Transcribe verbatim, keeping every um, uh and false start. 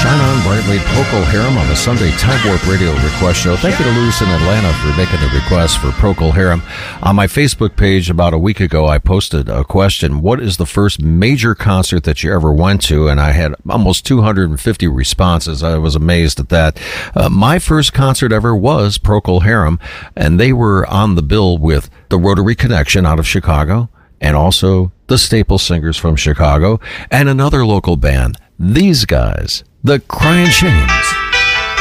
Shine On Brightly, Procol Harum on the Sunday Time Warp Radio Request Show. Thank you to Lewis in Atlanta for making the request for Procol Harum. On my Facebook page about a week ago, I posted a question: what is the first major concert that you ever went to? And I had almost two hundred fifty responses. I was amazed at that. Uh, my first concert ever was Procol Harum, and they were on the bill with the Rotary Connection out of Chicago, and also the Staple Singers from Chicago, and another local band. These guys, the Crying Shames.